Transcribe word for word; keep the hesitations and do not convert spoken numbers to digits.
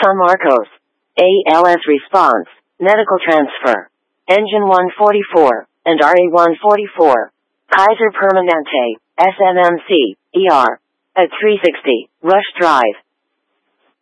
San Marcos. A L S response, medical transfer. Engine one forty-four, and R A one forty-four. Kaiser Permanente, S M M C, E R. At three sixty, Rush Drive.